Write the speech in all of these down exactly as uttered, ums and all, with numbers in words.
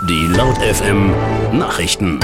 Die Laut F M Nachrichten.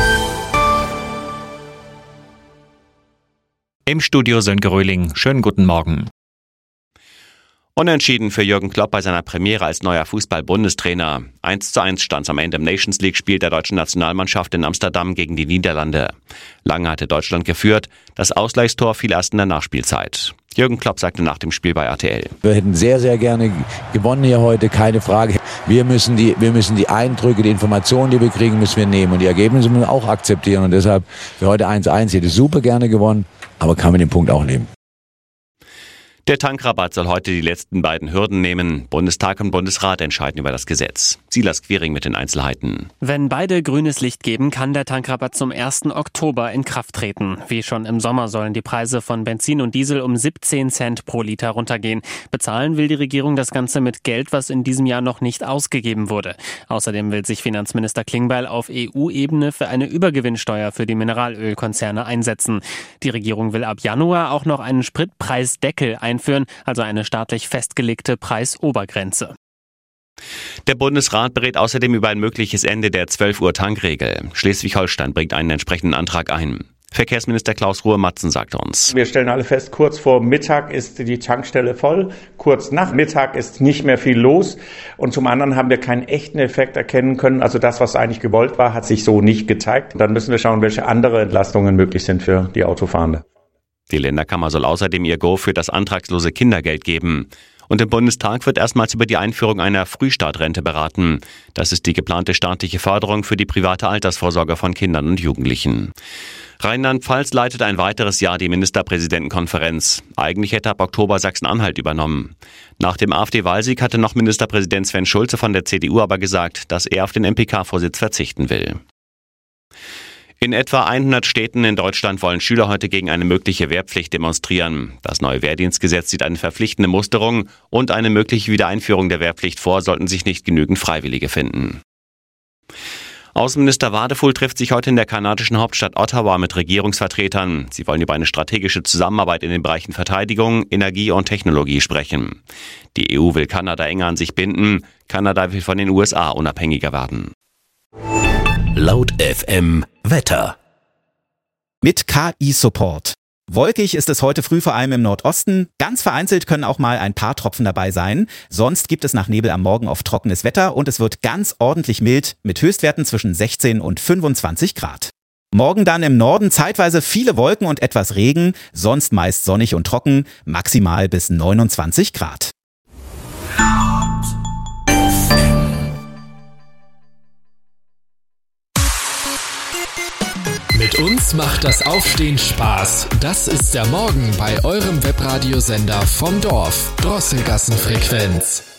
Im Studio Sönke Röhling. Schönen guten Morgen. Unentschieden für Jürgen Klopp bei seiner Premiere als neuer Fußball-Bundestrainer. eins zu eins stand es am Ende im Nations League-Spiel der deutschen Nationalmannschaft in Amsterdam gegen die Niederlande. Lange hatte Deutschland geführt, das Ausgleichstor fiel erst in der Nachspielzeit. Jürgen Klopp sagte nach dem Spiel bei R T L: Wir hätten sehr, sehr gerne gewonnen hier heute, keine Frage. Wir müssen die, wir müssen die Eindrücke, die Informationen, die wir kriegen, müssen wir nehmen. Und die Ergebnisse müssen wir auch akzeptieren. Und deshalb für heute eins eins, ich hätte super gerne gewonnen, aber kann mit dem Punkt auch leben. Der Tankrabatt soll heute die letzten beiden Hürden nehmen. Bundestag und Bundesrat entscheiden über das Gesetz. Silas Quiring mit den Einzelheiten. Wenn beide grünes Licht geben, kann der Tankrabatt zum ersten Oktober in Kraft treten. Wie schon im Sommer sollen die Preise von Benzin und Diesel um siebzehn Cent pro Liter runtergehen. Bezahlen will die Regierung das Ganze mit Geld, was in diesem Jahr noch nicht ausgegeben wurde. Außerdem will sich Finanzminister Klingbeil auf E U-Ebene für eine Übergewinnsteuer für die Mineralölkonzerne einsetzen. Die Regierung will ab Januar auch noch einen Spritpreisdeckel einführen. Einführen, also eine staatlich festgelegte Preisobergrenze. Der Bundesrat berät außerdem über ein mögliches Ende der zwölf Uhr Tankregel. Schleswig-Holstein bringt einen entsprechenden Antrag ein. Verkehrsminister Klaus Ruhe-Matzen sagte uns: Wir stellen alle fest, kurz vor Mittag ist die Tankstelle voll, kurz nach Mittag ist nicht mehr viel los und zum anderen haben wir keinen echten Effekt erkennen können. Also das, was eigentlich gewollt war, hat sich so nicht gezeigt. Dann müssen wir schauen, welche andere Entlastungen möglich sind für die Autofahrende. Die Länderkammer soll außerdem ihr Go für das antragslose Kindergeld geben. Und im Bundestag wird erstmals über die Einführung einer Frühstartrente beraten. Das ist die geplante staatliche Förderung für die private Altersvorsorge von Kindern und Jugendlichen. Rheinland-Pfalz leitet ein weiteres Jahr die Ministerpräsidentenkonferenz. Eigentlich hätte ab Oktober Sachsen-Anhalt übernommen. Nach dem AfD-Wahlsieg hatte noch Ministerpräsident Sven Schulze von der C D U aber gesagt, dass er auf den M P K-Vorsitz verzichten will. In etwa hundert Städten in Deutschland wollen Schüler heute gegen eine mögliche Wehrpflicht demonstrieren. Das neue Wehrdienstgesetz sieht eine verpflichtende Musterung und eine mögliche Wiedereinführung der Wehrpflicht vor, sollten sich nicht genügend Freiwillige finden. Außenminister Wadefuhl trifft sich heute in der kanadischen Hauptstadt Ottawa mit Regierungsvertretern. Sie wollen über eine strategische Zusammenarbeit in den Bereichen Verteidigung, Energie und Technologie sprechen. Die E U will Kanada enger an sich binden. Kanada will von den U S A unabhängiger werden. Laut F M Wetter. Mit K I-Support. Wolkig ist es heute früh vor allem im Nordosten. Ganz vereinzelt können auch mal ein paar Tropfen dabei sein. Sonst gibt es nach Nebel am Morgen oft trockenes Wetter und es wird ganz ordentlich mild mit Höchstwerten zwischen sechzehn und fünfundzwanzig Grad. Morgen dann im Norden zeitweise viele Wolken und etwas Regen, sonst meist sonnig und trocken, maximal bis neunundzwanzig Grad. Mit uns macht das Aufstehen Spaß. Das ist der Morgen bei eurem Webradiosender vom Dorf. Drosselgassenfrequenz.